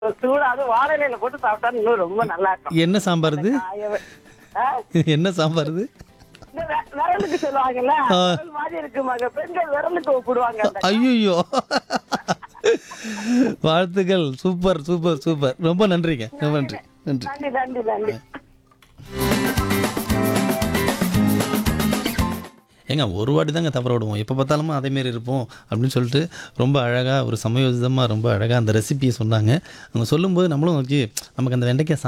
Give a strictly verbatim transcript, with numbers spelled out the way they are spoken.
சூடா அதுவும் வாழை இலையில போட்டு சாப்பிட்டா இன்னும் ரொம்ப நல்லா இருக்கும். என்ன சாம்பார் இது? காயவே ஆ, என்ன சாம்பார் இது? இந்த வெ- விரலுக்கு சொல்லுவாங்கல்ல, ஆ. விரல் மாதிரி இருக்குமாங்க, பெண்கள் விரலுக்கு ஒப்பிடுவாங்க அந்த ஐயோ! வாழ்த்துக்கள். Super, super, super. ரொம்ப நன்றிங்க. ரொம்ப நன்றி. நன்றி. நன்றி நன்றி நன்றி. ஏங்க ஒரு வாட்டி தாங்க தவற விடுவோம். எப்போ பார்த்தாலுமா அதேமாரி இருப்போம் அப்படின்னு சொல்லிட்டு ரொம்ப அழகாக ஒரு சமயோசிதமாக ரொம்ப அழகாக அந்த ரெசிபியை சொன்னாங்க. அவங்க சொல்லும்போது நம்மளும் ஓகே நமக்கு அந்த வெண்டைக்காய்